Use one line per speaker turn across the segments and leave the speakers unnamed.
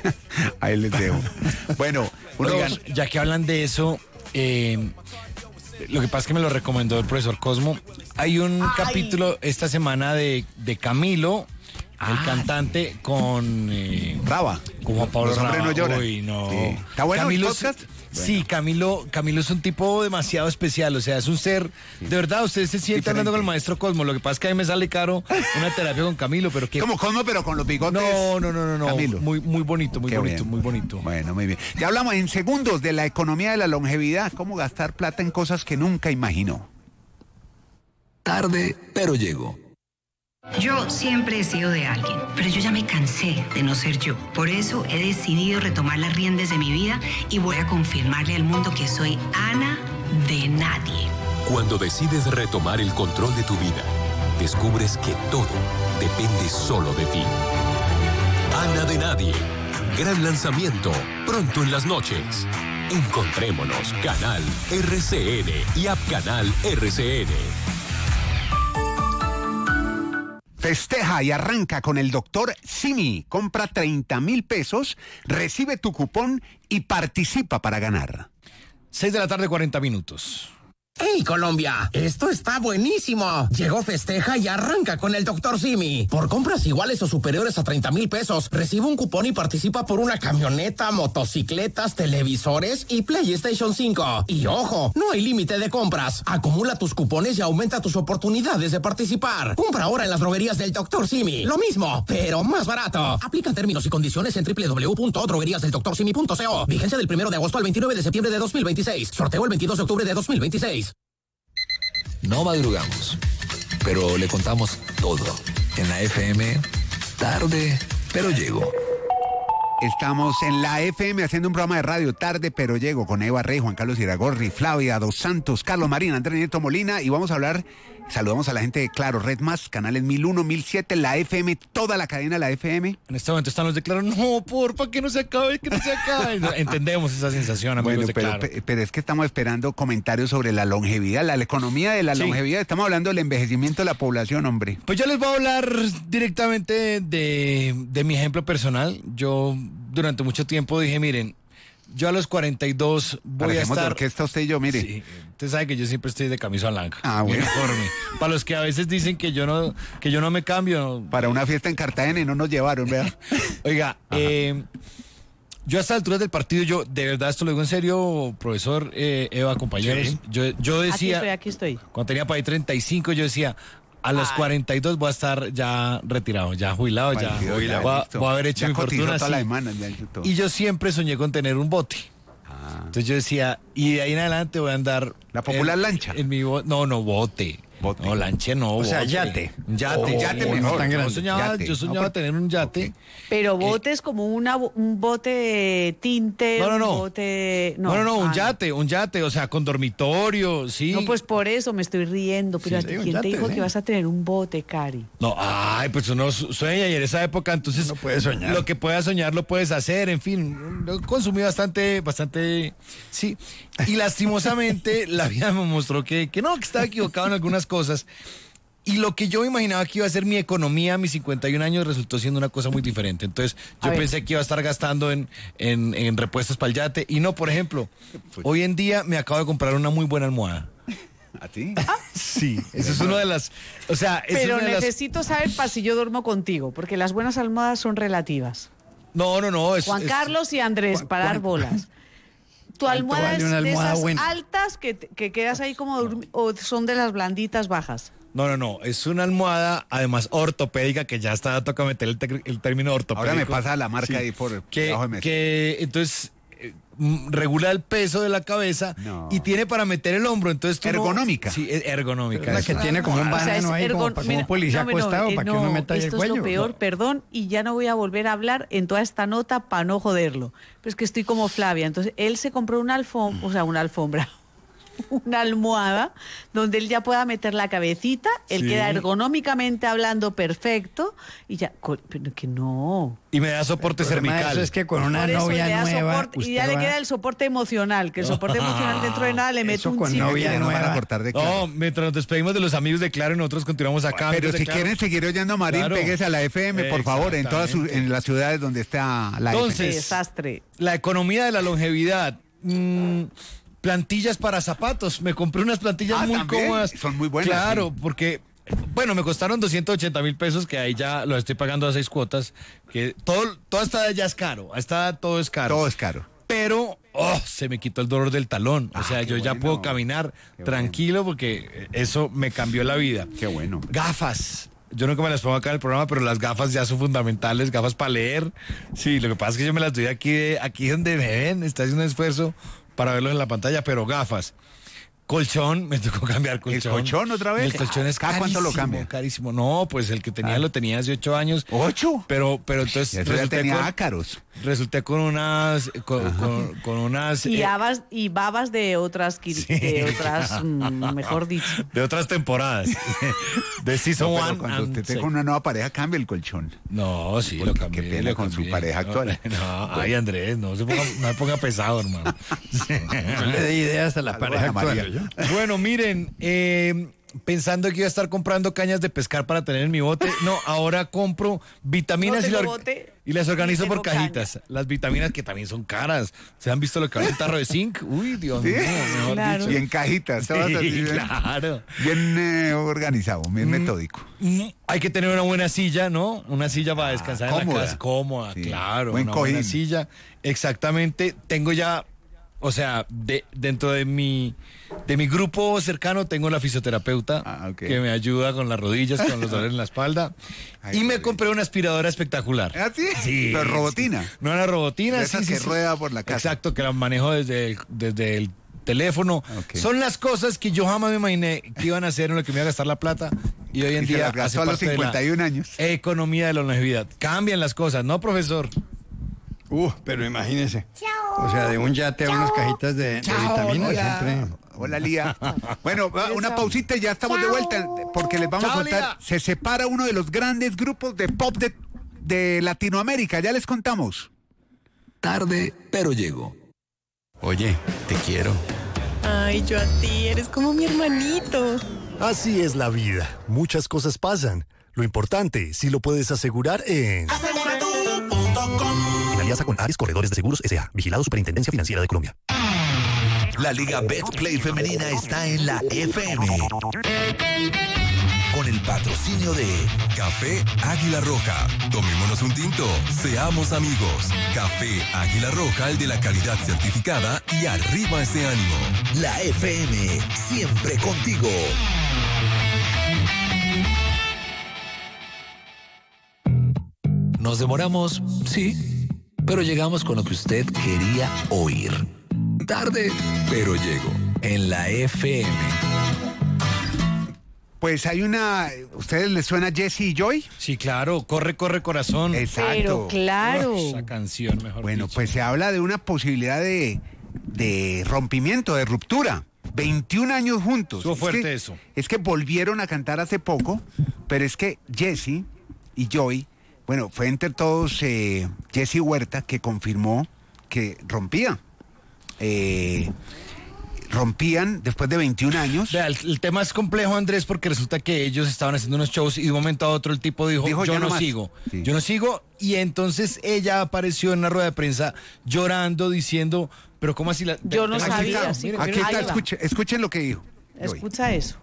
Ahí les dejo. Bueno,
Oigan, ya que hablan de eso, lo que pasa es que me lo recomendó el profesor Cosmo. Hay un capítulo esta semana de Camilo, el cantante, con
Raba.
con Juan Pablo
Los hombres
Raba.
no lloran.
Uy, no.
Sí. ¿Está bueno el
Camilo
podcast?
Sí, Camilo es un tipo demasiado especial, o sea, es un ser, de verdad, usted se siente hablando con el maestro Cosmo, lo que pasa es que a mí me sale caro una terapia con Camilo, pero que...
Como Cosmo, pero con los bigotes.
No,
Camilo.
muy bonito,
Qué bien.
muy bonito.
Bueno, muy bien. Ya hablamos en segundos de la economía de la longevidad, cómo gastar plata en cosas que nunca imaginó.
Tarde, pero llego.
Yo siempre he sido de alguien, pero yo ya me cansé de no ser yo. Por eso he decidido retomar las riendas de mi vida y voy a confirmarle al mundo que soy Ana de nadie.
Cuando decides retomar el control de tu vida, descubres que todo depende solo de ti. Ana de nadie. Gran lanzamiento, pronto en las noches. Encontrémonos, Canal RCN y App Canal RCN.
Festeja y arranca con el doctor Simi. Compra 30,000 pesos, recibe tu cupón y participa para ganar.
6:40 p.m.
¡Hey, Colombia! ¡Esto está buenísimo! Llegó Festeja y arranca con el Dr. Simi. Por compras iguales o superiores a 30,000 pesos, recibe un cupón y participa por una camioneta, motocicletas, televisores y PlayStation 5. Y ojo, no hay límite de compras. Acumula tus cupones y aumenta tus oportunidades de participar. Compra ahora en las droguerías del Dr. Simi. Lo mismo, pero más barato. Aplica términos y condiciones en www.drogueriasdelDrSimi.co. Vigencia del 1 de agosto al 29 de septiembre de 2026. Sorteo el 22 de octubre de 2026.
No madrugamos, pero le contamos todo. En la FM, tarde, pero llego.
Estamos en la FM haciendo un programa de radio tarde, pero llego con Eva Rey, Juan Carlos Iragorri, Flavia Dos Santos, Carlos Marín, Andrés Nieto Molina y vamos a hablar, saludamos a la gente de Claro, Red Más, canales 1001, 1007, la FM, toda la cadena de la FM.
En este momento están los de Claro, no, porfa, que no se acabe. Entendemos esa sensación, amigos de Claro.
Pero es que estamos esperando comentarios sobre la longevidad, la economía de la longevidad. Estamos hablando del envejecimiento de la población, hombre.
Pues yo les voy a hablar directamente de mi ejemplo personal. Yo durante mucho tiempo dije, miren, yo a los 42 voy a estar... Sí, usted sabe que yo siempre estoy de camisa blanca.
Bueno.
Uniforme. Para los que a veces dicen que yo no me cambio.
Para una fiesta en Cartagena y no nos llevaron, vea.
Oiga, yo a estas alturas del partido, yo de verdad esto lo digo en serio, profesor, Eva, compañeros.
Sí.
Yo decía...
Aquí estoy.
Cuando tenía para ahí 35, yo decía... A los 42 voy a estar ya retirado, ya jubilado, ya voy a haber hecho mi fortuna. Y yo siempre soñé con tener un bote. Entonces yo decía, y de ahí en adelante voy a andar...
La popular lancha.
En mi bote. No, lanche no.
O sea,
bote.
yate.
Un yate.
Yate mejor.
Tan grande.
Yo soñaba tener un yate.
Pero bote es como un bote de tinte.
No.
Un bote...
un yate, o sea, con dormitorio, sí.
No, pues por eso me estoy riendo. Pero
Sí,
¿a ti
un
quién
yate,
te dijo
sí.
que vas a tener un bote, Cari?
No, pues uno sueña y en esa época, entonces...
Uno puede soñar.
Lo que puedas soñar lo puedes hacer, en fin. Yo consumí bastante, sí. Y lastimosamente la vida me mostró que estaba equivocado en algunas cosas. Y lo que yo imaginaba que iba a ser mi economía a mis 51 años resultó siendo una cosa muy diferente. Entonces yo pensé que iba a estar gastando en repuestos para el yate. Y no, por ejemplo, hoy en día me acabo de comprar una muy buena almohada.
¿A ti?
Sí, eso es una de las... O sea,
Pero necesito saber para si yo duermo contigo, porque las buenas almohadas son relativas.
No.
Juan Carlos y Andrés, para dar bolas. ¿Tu almohada
vale
es
una
de
almohada
esas
buena?
altas que quedas ahí como o son de las blanditas bajas?
No, es una almohada, además ortopédica, que ya está, toca meter el término ortopédico.
Ahora me pasa la marca ahí por debajo de mesa.
Que entonces regula el peso de la cabeza y tiene para meter el hombro, entonces tú
ergonómica.
Sí, es ergonómica.
La que tiene como un banano ahí, como un policía acostado, para que uno meta ahí el
esto
cuello.
es lo peor, perdón, y ya no voy a volver a hablar en toda esta nota para no joderlo. Pero es que estoy como Flavia, entonces él se compró una alfombra, una almohada donde él ya pueda meter la cabecita, él queda ergonómicamente hablando perfecto y ya, pero que no.
Y me da soporte cervical.
Eso es que con una novia nueva...
y ya le queda el soporte emocional, que el soporte emocional dentro de nada le mete un chip.
Novia nueva.
No, mientras nos despedimos de los amigos de Claro, nosotros continuamos acá.
Pero si quieren seguir oyendo a Marín, péguese a la FM, por favor, en todas en las ciudades donde está la
Entonces,
FM.
Desastre.
La economía de la longevidad. Plantillas para zapatos. Me compré unas plantillas muy
¿también?
cómodas.
Son muy buenas.
Claro, porque, bueno, me costaron 280,000 pesos, que ahí ya lo estoy pagando a 6 cuotas. Que todo está ya es caro. Todo es caro.
Todo es caro.
Pero se me quitó el dolor del talón. O sea, yo ya puedo caminar tranquilo porque eso me cambió la vida.
Qué bueno.
Gafas. Yo nunca me las pongo acá en el programa, pero las gafas ya son fundamentales, gafas para leer. Sí, lo que pasa es que yo me las doy aquí donde me ven, está haciendo un esfuerzo para verlos en la pantalla, pero gafas. Colchón, me tocó cambiar colchón.
¿El colchón otra vez?
El colchón es carísimo.
¿Cuánto lo cambia?
Carísimo. No, pues el que tenía lo tenía hace 8 años.
¿8?
Pero entonces
Eso ya tenía ácaros.
Resulté con unas con unas
y babas de otras mejor dicho.
De otras temporadas. De Season 1.
Cuando usted tenga una nueva pareja, cambia el colchón.
No, sí, lo cambié.
Qué pena con su pareja actual.
No, ay, Andrés, no me ponga pesado, hermano.
No le dé ideas a la pareja actual.
Bueno, miren, pensando que iba a estar comprando cañas de pescar para tener en mi bote, no, ahora compro vitaminas y las organizo por cajitas. Caña. Las vitaminas que también son caras. ¿Se han visto lo que vale un tarro de zinc? Uy, Dios mío, mejor dicho.
Y en cajitas.
Sí, claro.
Bien organizado, bien metódico.
Hay que tener una buena silla, ¿no? Una silla para descansar en la casa. Cómoda, sí. Claro.
Buen
una
cojín.
buena silla. Exactamente. Tengo ya... O sea, dentro de mi grupo cercano tengo la fisioterapeuta que me ayuda con las rodillas, con los dolores en la espalda.
Ay,
y me compré una aspiradora espectacular.
¿Ah, sí?
Sí.
Pero robotina.
No era robotina,
de esas que rueda por la casa.
Exacto, que la manejo desde el teléfono. Son las cosas que yo jamás me imaginé que iban a hacer en lo que me iba a gastar la plata. Y hoy en día
hace a los 51 años.
Economía de la longevidad. Cambian las cosas, ¿no, profesor?
Pero imagínese. O sea, de un yate a unas cajitas de vitaminas.
Hola.
Siempre.
Hola, Lía. Bueno, una pausita y ya estamos de vuelta porque les vamos a contar.
Lía.
Se separa uno de los grandes grupos de pop de Latinoamérica. Ya les contamos.
Tarde, pero llego.
Oye, te quiero.
Ay, yo a ti, eres como mi hermanito.
Así es la vida. Muchas cosas pasan. Lo importante, si lo puedes asegurar en... En alianza con Ares Corredores de Seguros S.A. Vigilado Superintendencia Financiera de Colombia.
La Liga Betplay Femenina está en la FM. Con el patrocinio de Café Águila Roja. Tomémonos un tinto. Seamos amigos. Café Águila Roja, el de la calidad certificada y arriba ese ánimo. La FM, siempre contigo.
Nos demoramos, sí, pero llegamos con lo que usted quería oír. Tarde, pero llego en la FM.
Pues hay una... ¿Ustedes les suena Jessie y Joy?
Sí, claro. Corre, corre, corazón.
Exacto.
Pero claro.
Esa canción, mejor
Bueno,
dicho.
pues se habla de una posibilidad de rompimiento, de ruptura. 21 años juntos.
Estuvo fuerte eso.
Es que volvieron a cantar hace poco, pero es que Jessie y Joy, bueno, fue entre todos Jessie Huerta que confirmó que rompía. Rompían después de 21 años.
Vea, el tema es complejo, Andrés, porque resulta que ellos estaban haciendo unos shows y de un momento a otro el tipo dijo yo no sigo. Sí. Yo no sigo. Y entonces ella apareció en una rueda de prensa llorando, diciendo, pero ¿cómo así?
Yo no sabía.
Aquí está, escuchen lo que dijo.
Escucha eso.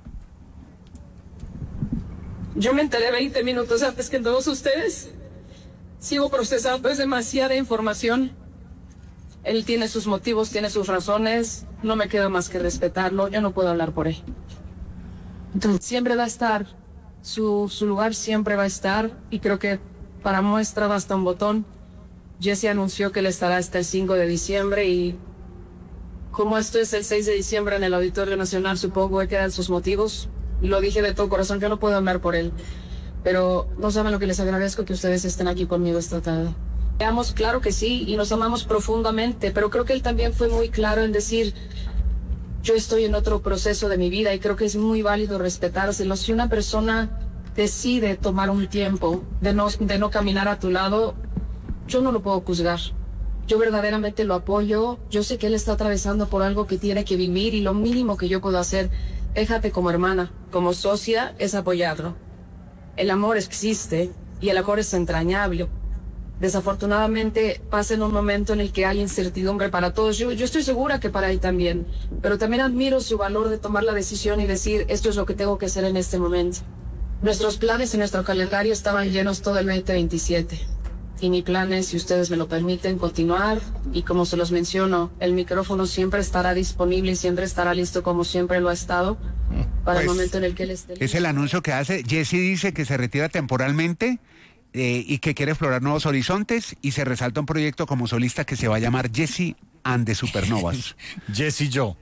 Yo me enteré 20 minutos antes que todos ustedes. Sigo procesando, es demasiada información. Él tiene sus motivos, tiene sus razones. No me queda más que respetarlo. Yo no puedo hablar por él. Entonces, siempre va a estar. Su lugar siempre va a estar. Y creo que para muestra basta un botón. Jessie anunció que él estará hasta el 5 de diciembre. Y como esto es el 6 de diciembre en el Auditorio Nacional, supongo que quedan sus motivos. Lo dije de todo corazón, yo no puedo hablar por él. Pero no saben lo que les agradezco que ustedes estén aquí conmigo esta tarde. Veamos, claro que sí, y nos amamos profundamente, pero creo que él también fue muy claro en decir, Yo estoy en otro proceso de mi vida y creo que es muy válido respetárselo. Si una persona decide tomar un tiempo de no caminar a tu lado, yo no lo puedo juzgar. Yo verdaderamente lo apoyo. Yo sé que él está atravesando por algo que tiene que vivir y lo mínimo que yo puedo hacer, déjate como hermana, como socia, es apoyarlo. El amor existe y el amor es entrañable. Desafortunadamente pasa en un momento en el que hay incertidumbre para todos. Yo estoy segura que para él también, pero también admiro su valor de tomar la decisión y decir, esto es lo que tengo que hacer en este momento. Nuestros planes en nuestro calendario estaban llenos todo el 2027. Y mi plan es, si ustedes me lo permiten, continuar. Y como se los menciono, el micrófono siempre estará disponible y siempre estará listo como siempre lo ha estado para el momento en el que él esté listo.
Es el anuncio que hace. Jessie dice que se retira temporalmente y que quiere explorar nuevos horizontes, y se resalta un proyecto como solista que se va a llamar Jessie and the Supernovas.
Jessie yo.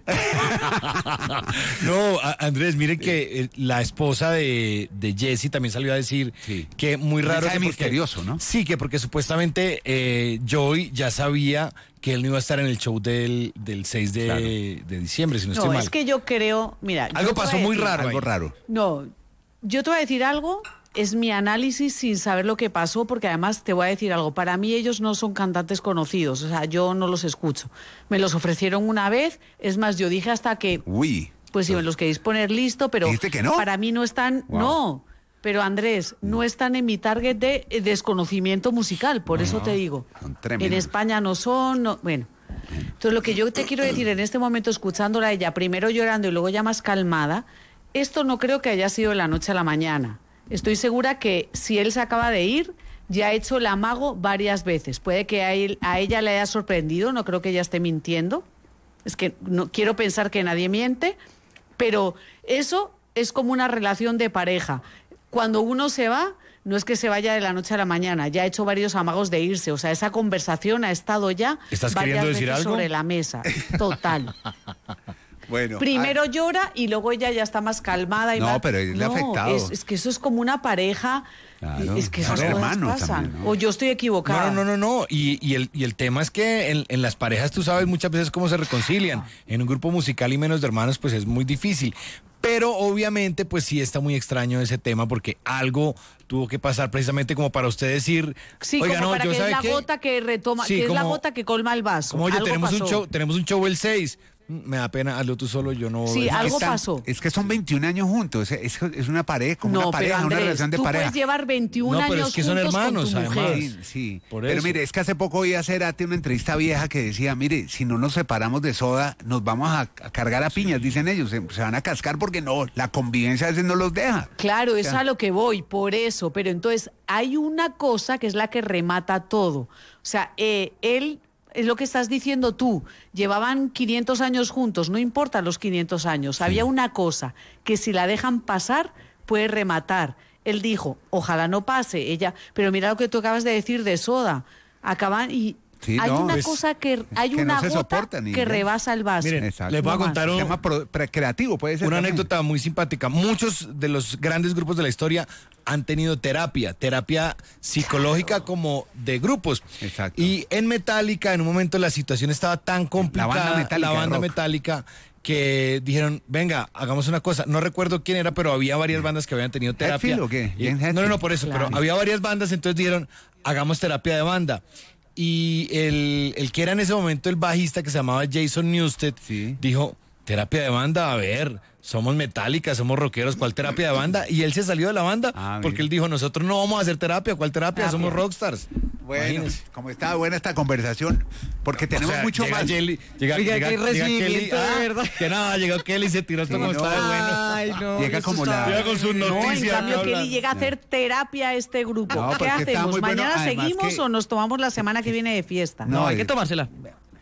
No, Andrés, miren que la esposa de Jessie también salió a decir que muy raro.
Es misterioso, ¿no?
Sí, que porque supuestamente Joey ya sabía que él no iba a estar en el show del 6 de diciembre, si no estoy mal.
No, es que yo creo, mira...
Algo pasó muy raro.
Algo raro.
No, yo te voy a decir algo, es mi análisis sin saber lo que pasó, porque además te voy a decir algo, para mí ellos no son cantantes conocidos, o sea, yo no los escucho. Me los ofrecieron una vez, es más, yo dije hasta que...
Uy.
Pues si me los queréis poner listo, pero
¿dijiste que no?
Para mí no están...
Wow.
No, pero Andrés, no están en mi target de desconocimiento musical, por eso te digo.
Son tremendos.
En España no son... No, bueno, entonces lo que yo te quiero decir en este momento, escuchándola a ella, primero llorando y luego ya más calmada, esto no creo que haya sido de la noche a la mañana. Estoy segura que si él se acaba de ir, ya ha hecho el amago varias veces. Puede que a ella le haya sorprendido, no creo que ella esté mintiendo. Es que no quiero pensar que nadie miente, pero eso es como una relación de pareja. Cuando uno se va, no es que se vaya de la noche a la mañana, ya ha hecho varios amagos de irse. O sea, esa conversación ha estado ya varias veces sobre la mesa. Total.
Bueno,
primero llora y luego ella ya está más calmada. Y
no, pero él le ha afectado.
Es que eso es como una pareja.
Claro,
es que esas cosas pasan. También, ¿no? O yo estoy equivocada.
No. Y el tema es que en las parejas tú sabes muchas veces cómo se reconcilian. En un grupo musical y menos de hermanos, pues es muy difícil. Pero obviamente, pues sí está muy extraño ese tema, porque algo tuvo que pasar precisamente como para usted decir...
Sí, oiga, como no, para que es la gota que retoma, sí, que es la gota que colma el vaso.
Como, oye, tenemos un show el 6... Me da pena, hazlo tú solo, yo no...
Sí, algo pasó.
Es que son 21 años juntos, es una pareja, como una pareja,
Andrés,
una relación de
tú
pareja.
Puedes llevar 21 años
pero es que son hermanos,
con tu mujer.
Además.
Sí.
Por
Pero
eso.
mire, es que hace poco oí a Cerati una entrevista vieja que decía, mire, si no nos separamos de Soda, nos vamos a cargar a piñas, dicen ellos, se van a cascar porque no, la convivencia a veces no los deja.
Claro, es a lo que voy, por eso, pero entonces hay una cosa que es la que remata todo. O sea, él... Es lo que estás diciendo tú, llevaban 500 años juntos, no importa los 500 años, sí. Había una cosa, que si la dejan pasar, puede rematar. Él dijo, ojalá no pase, ella, pero mira lo que tú acabas de decir de Soda, acaban y... Sí, hay una cosa que hay que una no gota que rebasa el vaso.
Miren, les voy a contar un
tema creativo, puede ser.
Una anécdota muy simpática. Muchos de los grandes grupos de la historia han tenido terapia psicológica como de grupos.
Exacto.
Y en Metallica, en un momento la situación estaba tan complicada, la banda Metallica, que dijeron, venga, hagamos una cosa. No recuerdo quién era, pero había varias bandas que habían tenido terapia.
¿Hetfield o qué?
No, por eso, claro. Pero había varias bandas, entonces dijeron, hagamos terapia de banda. Y el que era en ese momento el bajista, que se llamaba Jason Newsted, dijo, terapia de banda, a ver, somos Metallica, somos rockeros, ¿cuál terapia de banda? Y él se salió de la banda porque él dijo, nosotros no vamos a hacer terapia, ¿cuál terapia? Somos rockstars.
Bueno,
imagínense.
Como estaba buena esta conversación, porque tenemos mucho más.
Llega
Kelly,
que nada, llegó Kelly y se tiró esto como está de bueno.
Ay, no,
llega como
llega con sus noticias.
En cambio, Kelly llega a hacer terapia a este grupo.
No,
¿qué hacemos? ¿Mañana
bueno,
seguimos o nos tomamos la semana que viene de fiesta?
No, hay que tomársela.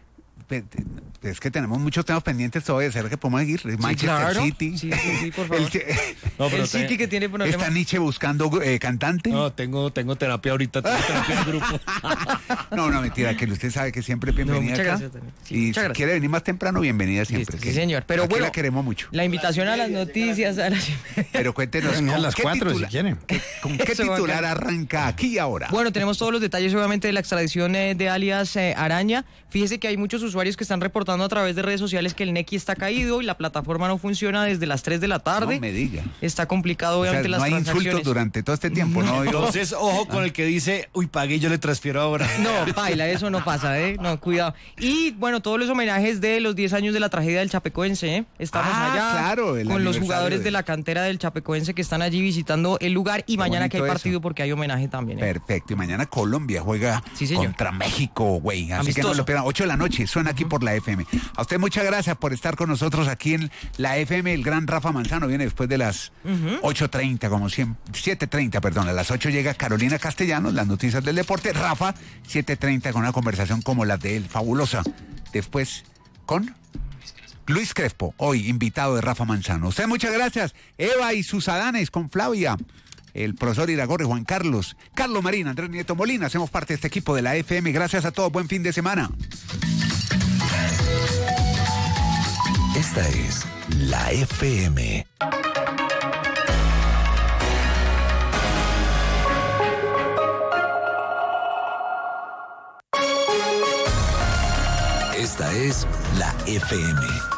Es que tenemos muchos temas pendientes todavía. ¿Será que podemos seguir? Manchester City.
Sí, por favor. El City que tiene problemas.
¿Está Nietzsche buscando cantante?
No, tengo terapia ahorita, tengo terapia de grupo.
No, mentira, que usted sabe que siempre es bienvenida acá.
Gracias, sí,
y si quiere venir más temprano, bienvenida siempre.
Sí, señor. Pero
aquí
bueno,
la queremos mucho.
La invitación a las noticias.
Pero cuéntenos.
A las 4 si quieren.
¿Con qué titular arranca aquí ahora?
Bueno, tenemos todos los detalles obviamente de la extradición de alias Araña. Fíjese que hay muchos usuarios
usuarios que están reportando a través de redes sociales que el Nequi está caído y la plataforma no funciona desde las 3 de la tarde.
No me diga.
Está complicado, obviamente, las transacciones.
No hay insultos durante todo este tiempo, ¿no?
Entonces, ojo con el que dice, uy, pagué, yo le transfiero ahora.
No, paila, eso no pasa, ¿eh? No, cuidado. Y, bueno, todos los homenajes de los 10 años de la tragedia del Chapecoense, ¿eh? Estamos allá
claro,
con los jugadores de la cantera del Chapecoense que están allí visitando el lugar y mañana que hay partido porque hay homenaje también.
Perfecto, y mañana Colombia juega contra México, güey. Así que no lo pierdan, 8 de la noche, suena aquí por la FM. A usted muchas gracias por estar con nosotros aquí en la FM. El gran Rafa Manzano viene después de las 8:30, como 7:30, perdón. A las 8 llega Carolina Castellanos, las noticias del deporte. Rafa, 7:30 con una conversación como la de él, fabulosa. Después con Luis Crespo, hoy invitado de Rafa Manzano. Usted muchas gracias. Eva y sus Adanes con Flavia, el profesor Iragorri, Juan Carlos, Carlos Marín, Andrés Nieto Molina. Hacemos parte de este equipo de la FM. Gracias a todos. Buen fin de semana.
Esta es la FM. Esta es la FM.